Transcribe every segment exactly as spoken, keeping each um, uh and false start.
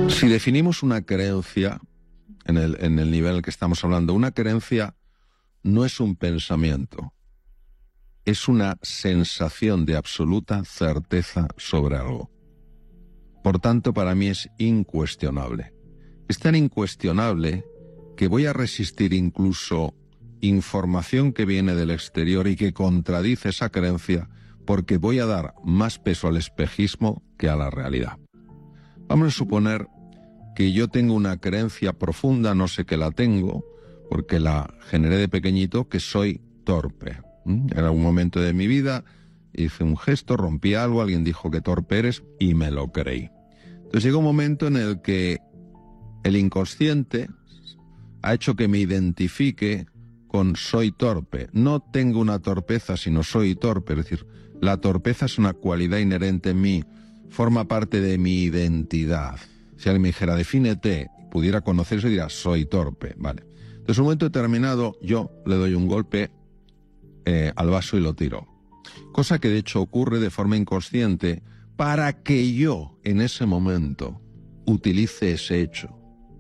Si definimos una creencia en el, en el nivel que estamos hablando, una creencia no es un pensamiento, es una sensación de absoluta certeza sobre algo. Por tanto, para mí es incuestionable. Es tan incuestionable que voy a resistir incluso información que viene del exterior y que contradice esa creencia, porque voy a dar más peso al espejismo que a la realidad. Vamos a suponer que yo tengo una creencia profunda, no sé que la tengo, porque la generé de pequeñito, que soy torpe. ¿Mm? En algún momento de mi vida hice un gesto, rompí algo, alguien dijo que torpe eres y me lo creí. Entonces llega un momento en el que el inconsciente ha hecho que me identifique con soy torpe. No tengo una torpeza, sino soy torpe. Es decir, la torpeza es una cualidad inherente en mí, forma parte de mi identidad. Si alguien me dijera, defínete, pudiera conocerse, diría, soy torpe. Vale. Entonces, en un momento determinado, yo le doy un golpe eh, al vaso y lo tiro. Cosa que de hecho ocurre de forma inconsciente para que yo, en ese momento, utilice ese hecho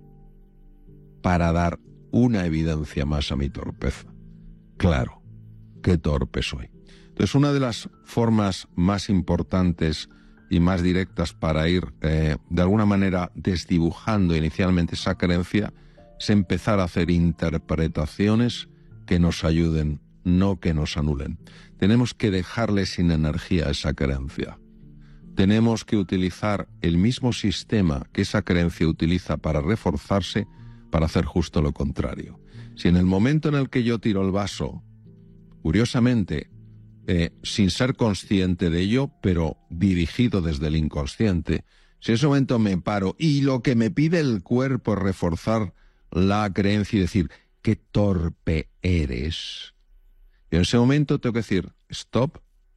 para dar una evidencia más a mi torpeza. Claro, qué torpe soy. Entonces, una de las formas más importantes y más directas para ir, eh, de alguna manera, desdibujando inicialmente esa creencia, es empezar a hacer interpretaciones que nos ayuden, no que nos anulen. Tenemos que dejarle sin energía a esa creencia. Tenemos que utilizar el mismo sistema que esa creencia utiliza para reforzarse, para hacer justo lo contrario. Si en el momento en el que yo tiro el vaso, curiosamente, eh, sin ser consciente de ello, pero dirigido desde el inconsciente, si en ese momento me paro y lo que me pide el cuerpo es reforzar la creencia y decir, qué torpe eres, y en ese momento tengo que decir, stop,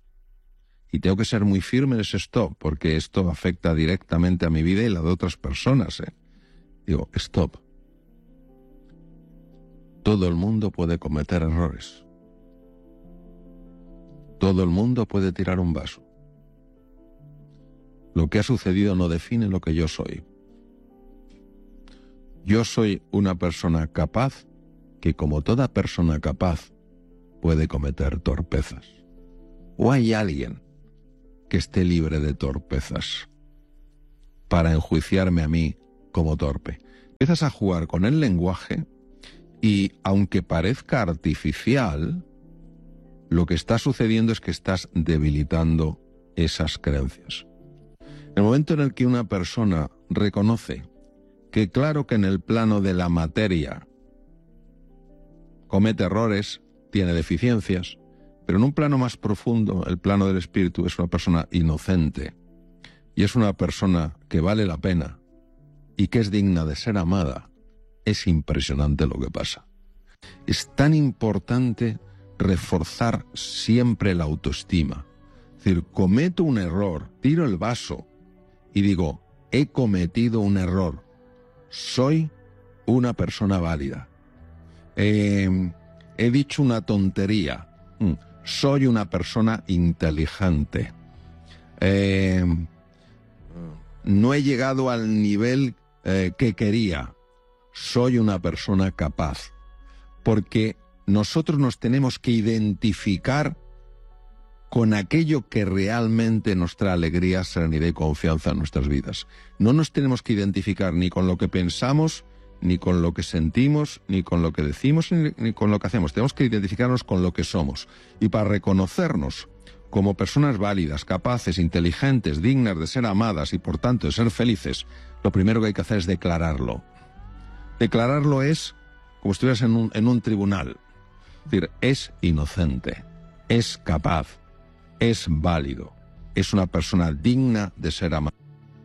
y tengo que ser muy firme en ese stop, porque esto afecta directamente a mi vida y la de otras personas. ¿eh? Digo, stop. Todo el mundo puede cometer errores. Todo el mundo puede tirar un vaso. Lo que ha sucedido no define lo que yo soy. Yo soy una persona capaz que, como toda persona capaz, puede cometer torpezas. ¿O hay alguien que esté libre de torpezas para enjuiciarme a mí como torpe? Empiezas a jugar con el lenguaje y, aunque parezca artificial, lo que está sucediendo es que estás debilitando esas creencias. En el momento en el que una persona reconoce que claro que en el plano de la materia comete errores, tiene deficiencias, pero en un plano más profundo, el plano del espíritu, es una persona inocente y es una persona que vale la pena y que es digna de ser amada, es impresionante lo que pasa. Es tan importante reforzar siempre la autoestima. Es decir, cometo un error, tiro el vaso y digo, he cometido un error. Soy una persona válida. Eh, he dicho una tontería. Mm, soy una persona inteligente. Eh, no he llegado al nivel eh, que quería. Soy una persona capaz. Porque nosotros nos tenemos que identificar con aquello que realmente nos trae alegría, serenidad y confianza en nuestras vidas. No nos tenemos que identificar ni con lo que pensamos, ni con lo que sentimos, ni con lo que decimos, ni, ni con lo que hacemos. Tenemos que identificarnos con lo que somos. Y para reconocernos como personas válidas, capaces, inteligentes, dignas de ser amadas y por tanto de ser felices, lo primero que hay que hacer es declararlo. Declararlo es como si estuvieras en un, en un tribunal. Es decir, es inocente, es capaz, es válido, es una persona digna de ser amada.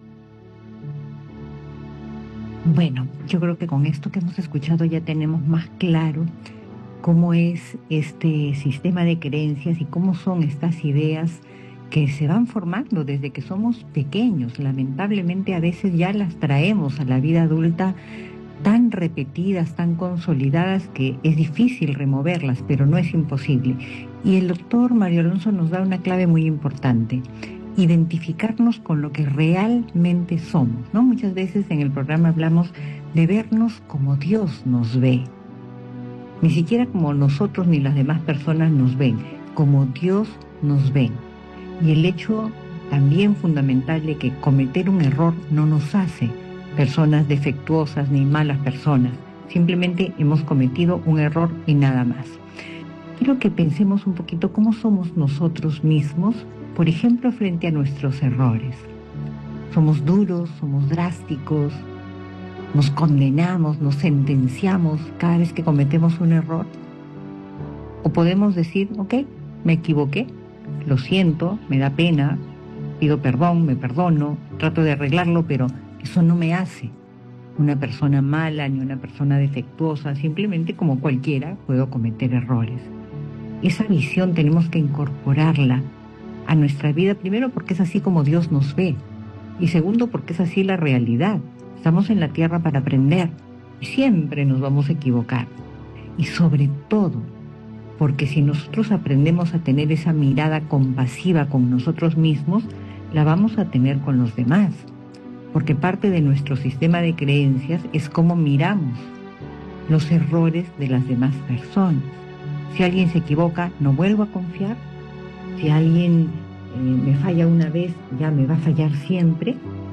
Bueno, yo creo que con esto que hemos escuchado ya tenemos más claro cómo es este sistema de creencias y cómo son estas ideas que se van formando desde que somos pequeños. Lamentablemente a veces ya las traemos a la vida adulta tan repetidas, tan consolidadas, que es difícil removerlas, pero no es imposible. Y el doctor Mario Alonso nos da una clave muy importante. identificarnos con lo que realmente somos, ¿no? Muchas veces en el programa hablamos de vernos como Dios nos ve, ni siquiera como nosotros ni las demás personas nos ven, como Dios nos ve. Y el hecho también fundamental de que cometer un error no nos hace personas defectuosas ni malas personas, simplemente hemos cometido un error y nada más. Quiero que pensemos un poquito cómo somos nosotros mismos, por ejemplo, frente a nuestros errores. Somos duros, somos drásticos, nos condenamos, nos sentenciamos cada vez que cometemos un error. O podemos decir, ok, me equivoqué, lo siento, me da pena, pido perdón, me perdono, trato de arreglarlo, pero eso no me hace una persona mala ni una persona defectuosa, simplemente como cualquiera puedo cometer errores. Esa visión tenemos que incorporarla a nuestra vida, primero porque es así como Dios nos ve, y segundo porque es así la realidad. Estamos en la tierra para aprender, y siempre nos vamos a equivocar. Y sobre todo, porque si nosotros aprendemos a tener esa mirada compasiva con nosotros mismos, la vamos a tener con los demás. Porque parte de nuestro sistema de creencias es cómo miramos los errores de las demás personas. Si alguien se equivoca, no vuelvo a confiar. Si alguien eh, me falla una vez, ya me va a fallar siempre.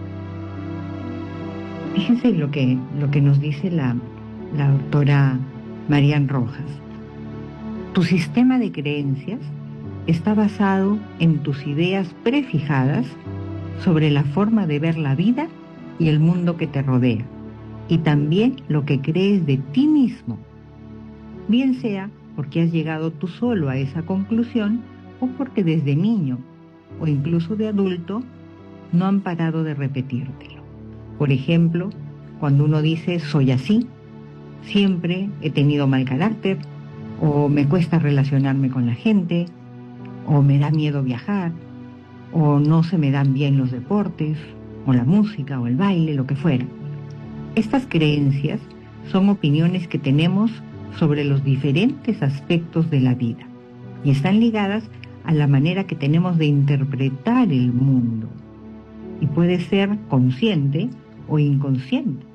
Fíjense lo que, lo que nos dice la, la doctora Marian Rojas. Tu sistema de creencias está basado en tus ideas prefijadas sobre la forma de ver la vida y el mundo que te rodea, y también lo que crees de ti mismo, bien sea porque has llegado tú solo a esa conclusión o porque desde niño o incluso de adulto no han parado de repetírtelo. Por ejemplo, cuando uno dice soy así, siempre he tenido mal carácter, o me cuesta relacionarme con la gente, o me da miedo viajar, o no se me dan bien los deportes, o la música, o el baile, lo que fuera. Estas creencias son opiniones que tenemos sobre los diferentes aspectos de la vida y están ligadas a la manera que tenemos de interpretar el mundo, y puede ser consciente o inconsciente.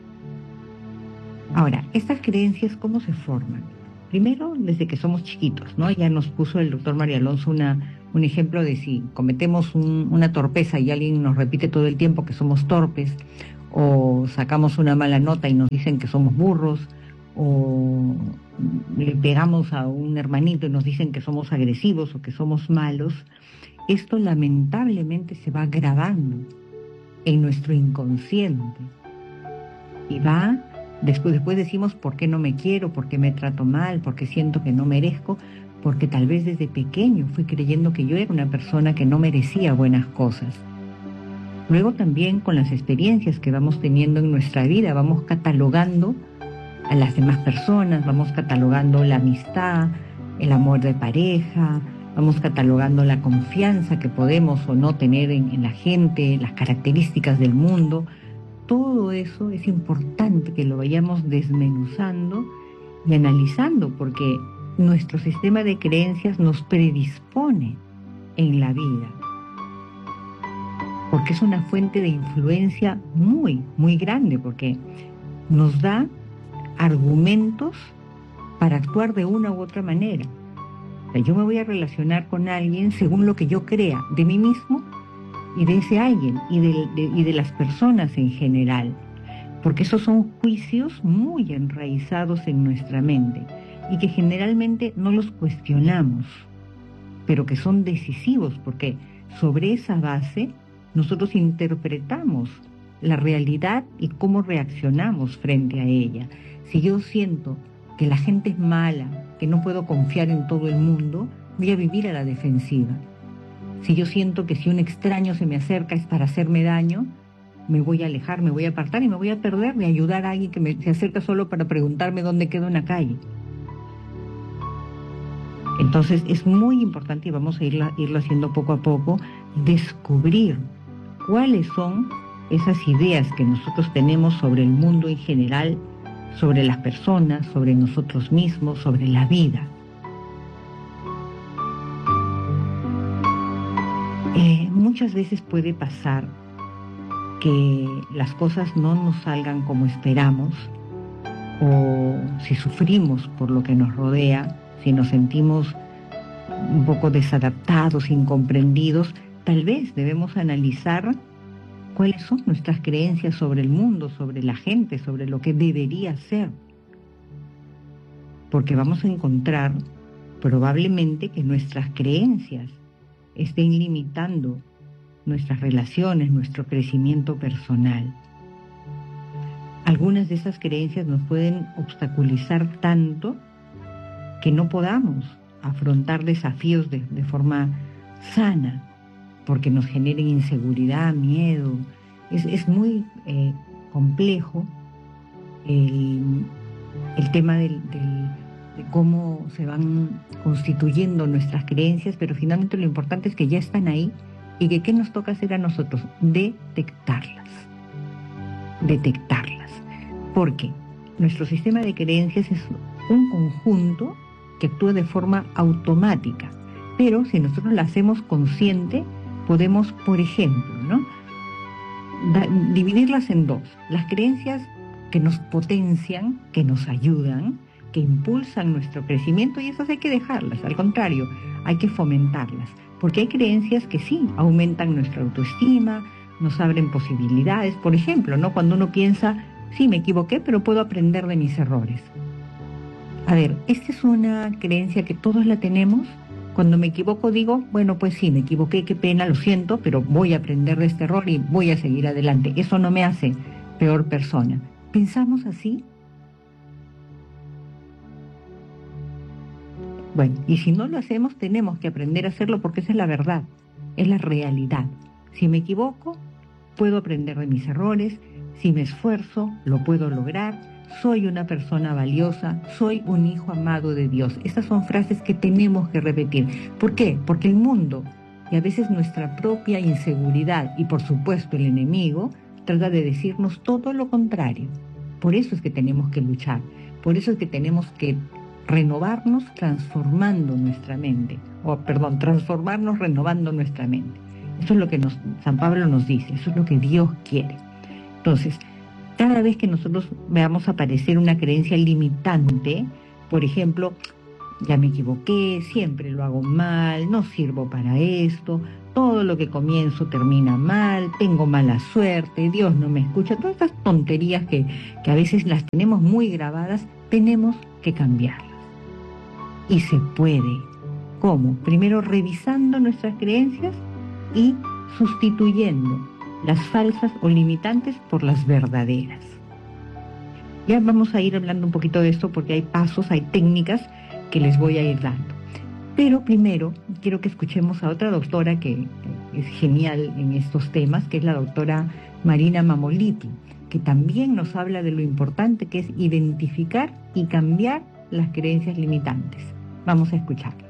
Ahora, estas creencias, ¿cómo se forman? Primero, desde que somos chiquitos, ¿no? Ya nos puso el doctor María Alonso una, un ejemplo de si cometemos un, una torpeza y alguien nos repite todo el tiempo que somos torpes, o sacamos una mala nota y nos dicen que somos burros, o le pegamos a un hermanito y nos dicen que somos agresivos o que somos malos. Esto lamentablemente se va grabando en nuestro inconsciente y va, después, después decimos por qué no me quiero, por qué me trato mal, por qué siento que no merezco, porque tal vez desde pequeño fui creyendo que yo era una persona que no merecía buenas cosas. Luego también con las experiencias que vamos teniendo en nuestra vida, vamos catalogando a las demás personas, vamos catalogando la amistad, el amor de pareja, vamos catalogando la confianza que podemos o no tener en, en la gente, las características del mundo. Todo eso es importante que lo vayamos desmenuzando y analizando, porque nuestro sistema de creencias nos predispone en la vida, porque es una fuente de influencia muy, muy grande, porque nos da argumentos para actuar de una u otra manera. O sea, yo me voy a relacionar con alguien según lo que yo crea de mí mismo y de ese alguien y de, de, y de las personas en general, porque esos son juicios muy enraizados en nuestra mente y que generalmente no los cuestionamos, pero que son decisivos, porque sobre esa base nosotros interpretamos la realidad y cómo reaccionamos frente a ella. Si yo siento que la gente es mala, que no puedo confiar en todo el mundo, voy a vivir a la defensiva. Si yo siento que si un extraño se me acerca es para hacerme daño, me voy a alejar, me voy a apartar y me voy a perder de ayudar a alguien que me, se acerca solo para preguntarme dónde queda una calle. Entonces es muy importante, y vamos a irla, irlo haciendo poco a poco, descubrir cuáles son esas ideas que nosotros tenemos sobre el mundo en general, sobre las personas, sobre nosotros mismos, sobre la vida. Eh, muchas veces puede pasar que las cosas no nos salgan como esperamos, o si sufrimos por lo que nos rodea, si nos sentimos un poco desadaptados, incomprendidos, tal vez debemos analizar cuáles son nuestras creencias sobre el mundo, sobre la gente, sobre lo que debería ser. Porque vamos a encontrar probablemente que nuestras creencias estén limitando nuestras relaciones, nuestro crecimiento personal. Algunas de esas creencias nos pueden obstaculizar tanto que no podamos afrontar desafíos de, de forma sana, porque nos generen inseguridad, miedo. Es, es muy eh, complejo el, el tema del, del, de cómo se van constituyendo nuestras creencias, pero finalmente lo importante es que ya están ahí y que ¿qué nos toca hacer a nosotros? Detectarlas. Detectarlas. Porque nuestro sistema de creencias es un conjunto que actúa de forma automática, pero si nosotros la hacemos consciente, podemos, por ejemplo, ¿no? Da, dividirlas en dos. Las creencias que nos potencian, que nos ayudan, que impulsan nuestro crecimiento, y esas hay que dejarlas, al contrario, hay que fomentarlas, porque hay creencias que sí aumentan nuestra autoestima, nos abren posibilidades. Por ejemplo, ¿no? Cuando uno piensa, sí, me equivoqué, pero puedo aprender de mis errores. A ver, esta es una creencia que todos la tenemos. Cuando me equivoco digo, bueno, pues sí, me equivoqué, qué pena, lo siento, pero voy a aprender de este error y voy a seguir adelante. Eso no me hace peor persona. ¿Pensamos así? Bueno, y si no lo hacemos, tenemos que aprender a hacerlo porque esa es la verdad, es la realidad. Si me equivoco, puedo aprender de mis errores. Si me esfuerzo, lo puedo lograr. Soy una persona valiosa, soy un hijo amado de Dios. Estas son frases que tenemos que repetir. ¿Por qué? Porque el mundo y a veces nuestra propia inseguridad y por supuesto el enemigo trata de decirnos todo lo contrario. Por eso es que tenemos que luchar, por eso es que tenemos que renovarnos transformando nuestra mente, o perdón, transformarnos renovando nuestra mente. Eso es lo que nos, San Pablo nos dice, eso es lo que Dios quiere. Entonces, cada vez que nosotros veamos aparecer una creencia limitante, por ejemplo, ya me equivoqué, siempre lo hago mal, no sirvo para esto, todo lo que comienzo termina mal, tengo mala suerte, Dios no me escucha, todas estas tonterías que, que a veces las tenemos muy grabadas, tenemos que cambiarlas. Y se puede. ¿Cómo? Primero revisando nuestras creencias y sustituyendo las falsas o limitantes por las verdaderas. Ya vamos a ir hablando un poquito de esto porque hay pasos, hay técnicas que les voy a ir dando. Pero primero quiero que escuchemos a otra doctora que es genial en estos temas, que es la doctora Marina Mamoliti, que también nos habla de lo importante que es identificar y cambiar las creencias limitantes. Vamos a escucharla.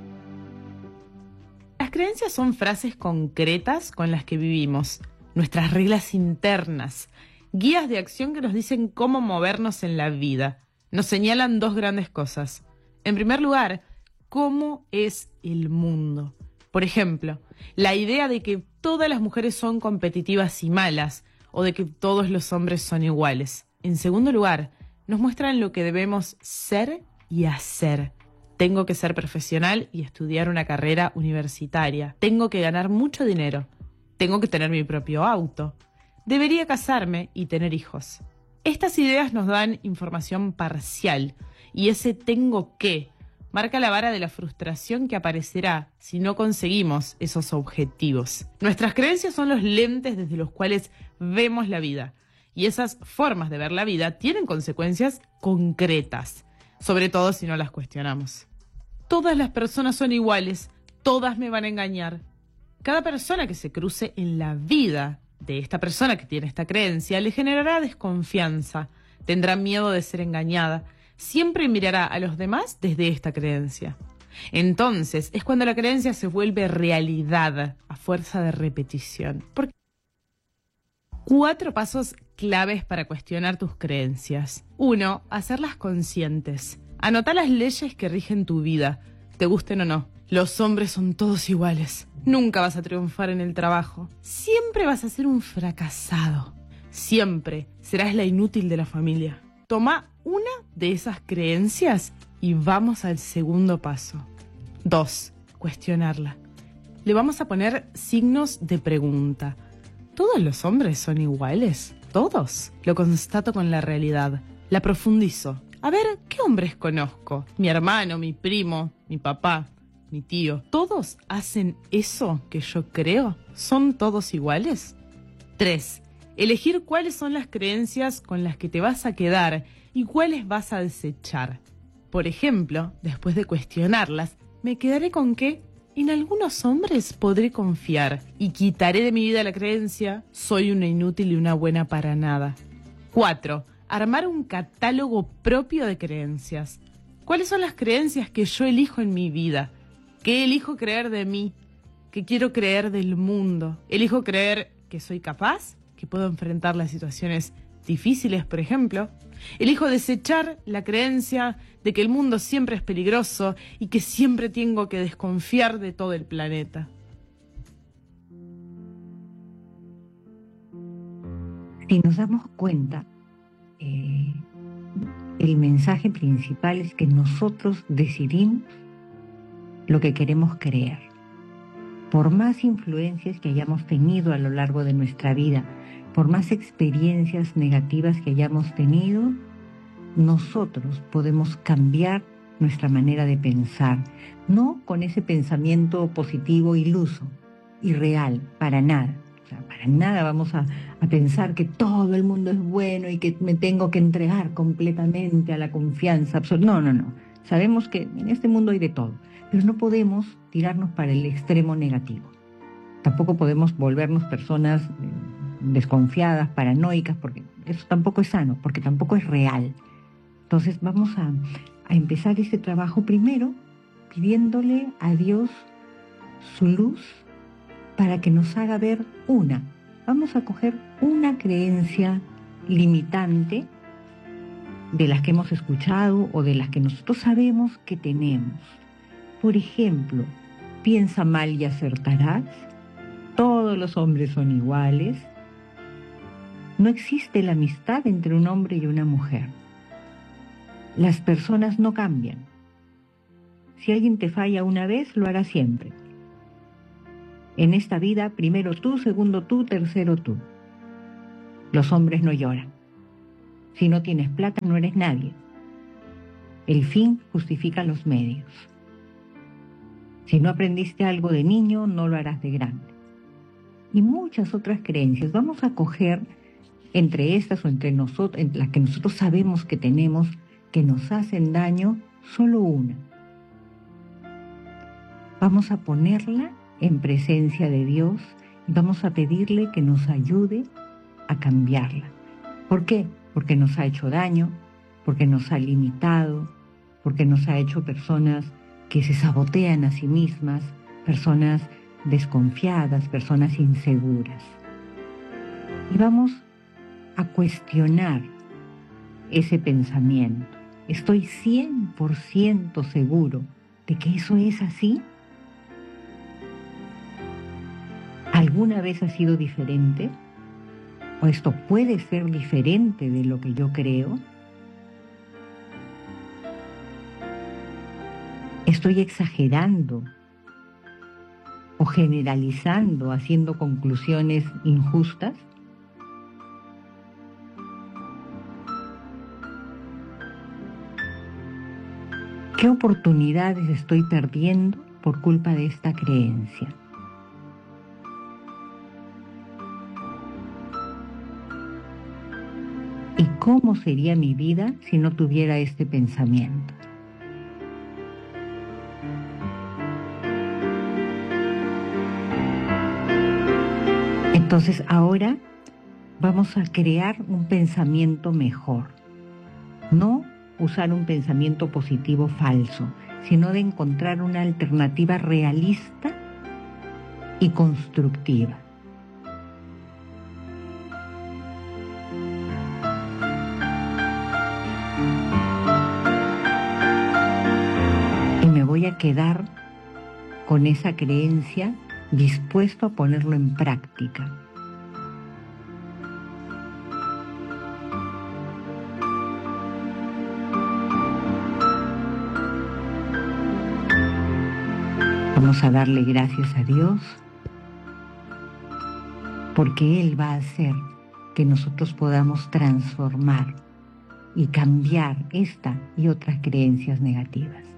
Las creencias son frases concretas con las que vivimos, nuestras reglas internas, guías de acción que nos dicen cómo movernos en la vida. Nos señalan dos grandes cosas. En primer lugar, cómo es el mundo. Por ejemplo, la idea de que todas las mujeres son competitivas y malas, o de que todos los hombres son iguales. En segundo lugar, nos muestran lo que debemos ser y hacer. Tengo que ser profesional y estudiar una carrera universitaria. Tengo que ganar mucho dinero. Tengo que tener mi propio auto. Debería casarme y tener hijos. Estas ideas nos dan información parcial y ese tengo que marca la vara de la frustración que aparecerá si no conseguimos esos objetivos. Nuestras creencias son los lentes desde los cuales vemos la vida y esas formas de ver la vida tienen consecuencias concretas, sobre todo si no las cuestionamos. Todas las personas son iguales, todas me van a engañar. Cada persona que se cruce en la vida de esta persona que tiene esta creencia le generará desconfianza, tendrá miedo de ser engañada, siempre mirará a los demás desde esta creencia. Entonces es cuando la creencia se vuelve realidad a fuerza de repetición. ¿Por qué? Cuatro pasos claves para cuestionar tus creencias. Uno, hacerlas conscientes. Anota las leyes que rigen tu vida, te gusten o no. Los hombres son todos iguales. Nunca vas a triunfar en el trabajo. Siempre vas a ser un fracasado. Siempre serás la inútil de la familia. Toma una de esas creencias y vamos al segundo paso. Dos, cuestionarla. Le vamos a poner signos de pregunta. ¿Todos los hombres son iguales? ¿Todos? Lo constato con la realidad. La profundizo. A ver, ¿qué hombres conozco? Mi hermano, mi primo, mi papá, mi tío. ¿Todos hacen eso que yo creo? ¿Son todos iguales? Tres, elegir cuáles son las creencias con las que te vas a quedar y cuáles vas a desechar. Por ejemplo, después de cuestionarlas, me quedaré con que en algunos hombres podré confiar y quitaré de mi vida la creencia soy una inútil y una buena para nada. Cuatro, armar un catálogo propio de creencias. ¿Cuáles son las creencias que yo elijo en mi vida? ¿Qué elijo creer de mí? ¿Qué quiero creer del mundo? ¿Elijo creer que soy capaz? ¿Que puedo enfrentar las situaciones difíciles, por ejemplo? Elijo desechar la creencia de que el mundo siempre es peligroso y que siempre tengo que desconfiar de todo el planeta. Si nos damos cuenta, eh, el mensaje principal es que nosotros decidimos lo que queremos creer. Por más influencias que hayamos tenido a lo largo de nuestra vida, por más experiencias negativas que hayamos tenido, nosotros podemos cambiar nuestra manera de pensar, no con ese pensamiento positivo iluso, irreal, para nada. O sea, para nada vamos a, a pensar que todo el mundo es bueno y que me tengo que entregar completamente a la confianza absoluta. No, no, no. Sabemos que en este mundo hay de todo, pero no podemos tirarnos para el extremo negativo. Tampoco podemos volvernos personas eh, desconfiadas, paranoicas, porque eso tampoco es sano, porque tampoco es real. Entonces vamos a, a empezar este trabajo primero pidiéndole a Dios su luz para que nos haga ver una. Vamos a coger una creencia limitante de las que hemos escuchado o de las que nosotros sabemos que tenemos. Por ejemplo, piensa mal y acertarás. Todos los hombres son iguales. No existe la amistad entre un hombre y una mujer. Las personas no cambian. Si alguien te falla una vez, lo hará siempre. En esta vida, primero tú, segundo tú, tercero tú. Los hombres no lloran. Si no tienes plata, no eres nadie. El fin justifica los medios. Si no aprendiste algo de niño, no lo harás de grande. Y muchas otras creencias. Vamos a coger entre estas o entre nosotros, entre las que nosotros sabemos que tenemos, que nos hacen daño, solo una. Vamos a ponerla en presencia de Dios y vamos a pedirle que nos ayude a cambiarla. ¿Por qué? Porque nos ha hecho daño, porque nos ha limitado, porque nos ha hecho personas que se sabotean a sí mismas, personas desconfiadas, personas inseguras. Y vamos a cuestionar ese pensamiento. ¿Estoy cien por ciento seguro de que eso es así? ¿Alguna vez ha sido diferente? ¿O esto puede ser diferente de lo que yo creo? ¿Estoy exagerando o generalizando, haciendo conclusiones injustas? ¿Qué oportunidades estoy perdiendo por culpa de esta creencia? ¿Y cómo sería mi vida si no tuviera este pensamiento? Entonces ahora vamos a crear un pensamiento mejor. No usar un pensamiento positivo falso, sino de encontrar una alternativa realista y constructiva. Y me voy a quedar con esa creencia, dispuesto a ponerlo en práctica. Vamos a darle gracias a Dios porque Él va a hacer que nosotros podamos transformar y cambiar esta y otras creencias negativas.